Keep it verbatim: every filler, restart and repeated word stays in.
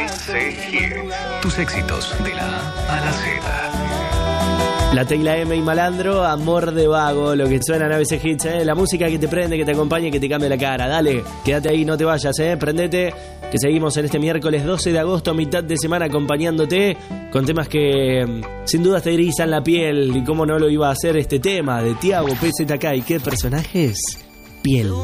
C Hits. Tus éxitos de la A a la Z. La Tecla M y Malandro, Amor de Vago, lo que suena en A B C Hits, ¿eh? La música que te prende, que te acompaña y que te cambia la cara. Dale, quédate ahí, no te vayas, ¿eh? Prendete, que seguimos en este miércoles doce de agosto, mitad de semana, acompañándote con temas que sin duda te erizan la piel. Y cómo no lo iba a hacer este tema de Tiago P Z K. ¿Y qué personajes? Piel.